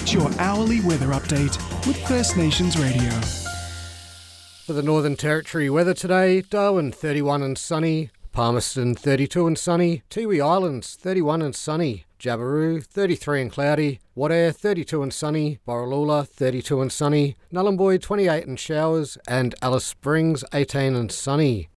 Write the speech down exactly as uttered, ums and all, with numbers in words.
Get your hourly weather update with First Nations Radio. For the Northern Territory weather today, Darwin thirty-one and sunny, Palmerston thirty-two and sunny, Tiwi Islands thirty-one and sunny, Jabiru thirty-three and cloudy, Wadair thirty-two and sunny, Borroloola thirty-two and sunny, Nhulunbuy twenty-eight and showers, and Alice Springs eighteen and sunny.